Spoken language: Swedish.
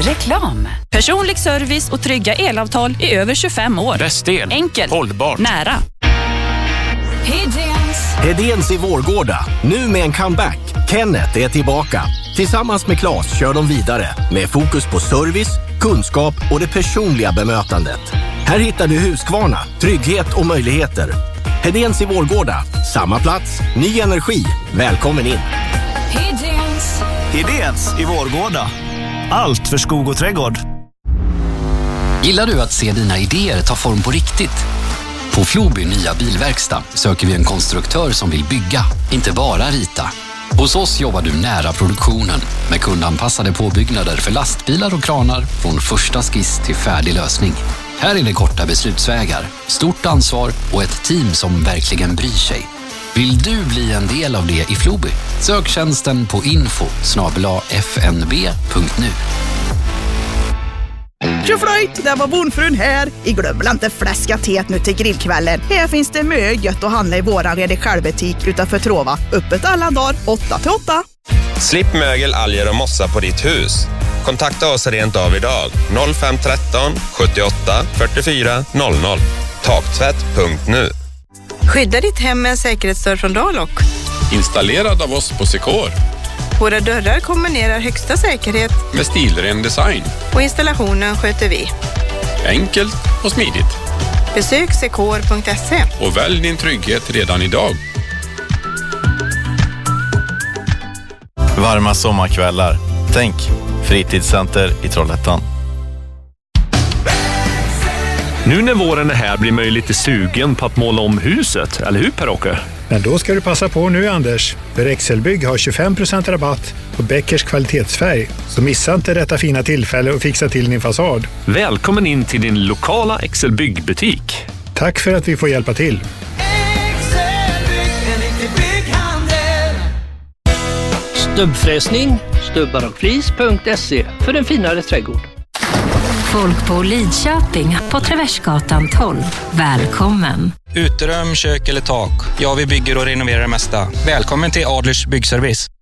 Reklam. Personlig service och trygga elavtal i över 25 år. Bästel. Enkelt. Hållbart. Nära. Hedéns i Vårgårda, nu med en comeback. Kenneth är tillbaka. Tillsammans med Claes kör de vidare med fokus på service, kunskap och det personliga bemötandet. Här hittar du Husqvarna, trygghet och möjligheter. Hedéns i Vårgårda, samma plats, ny energi. Välkommen in. Hedéns i Vårgårda. Allt för skog och trädgård. Gillar du att se dina idéer ta form på riktigt? På Floby nya bilverkstad söker vi en konstruktör som vill bygga, inte bara rita. Hos oss jobbar du nära produktionen med kundanpassade påbyggnader för lastbilar och kranar från första skiss till färdig lösning. Här är det korta beslutsvägar, stort ansvar och ett team som verkligen bryr sig. Vill du bli en del av det i Floby? Sök tjänsten på info@fnb.nu. Tjoflöjt, där var bondfrun här. I glömmer inte fläska teet nu till grillkvällen. Här finns det mycket gött att handla i våran Redig självbutik utanför Trova. Öppet alla dagar, 8-8. Slipp mögel, alger och mossa på ditt hus. Kontakta oss rent av idag. 0513 78 44 00. Taktvätt.nu. Skydda ditt hem med en säkerhetsdörr från Dalok. Installerad av oss på Secor. Våra dörrar kombinerar högsta säkerhet med stilren design. Och installationen sköter vi. Enkelt och smidigt. Besök secor.se. Och välj din trygghet redan idag. Varma sommarkvällar. Tänk, fritidscenter i Trollhättan. Nu när våren är här blir man ju lite sugen på att måla om huset, eller hur Per-Åke? Men då ska du passa på nu, Anders. För Excelbygg har 25% rabatt på Beckers kvalitetsfärg. Så missa inte detta fina tillfälle och fixa till din fasad. Välkommen in till din lokala Excelbygg-butik. Tack för att vi får hjälpa till. Stubbfräsning, stubbarockflis.se för en finare trädgård. Folk på Lidköping på Traversgatan 12. Välkommen. Uterum, kök eller tak. Ja, vi bygger och renoverar det mesta. Välkommen till Adlers byggservice.